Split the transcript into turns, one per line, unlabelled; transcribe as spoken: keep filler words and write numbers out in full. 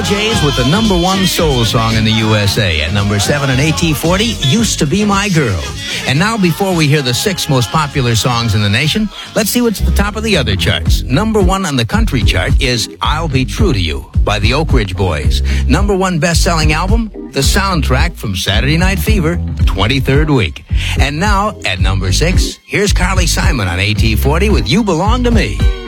Jays with the number one soul song in the U S A. At number seven in A T forty, Used to Be My Girl. And now, before we hear the six most popular songs in the nation, let's see what's at the top of the other charts. Number one on the country chart is I'll Be True to You by the Oak Ridge Boys. Number one best-selling album, the soundtrack from Saturday Night Fever, twenty-third week. And now, at number six, here's Carly Simon on A T forty with You Belong to Me.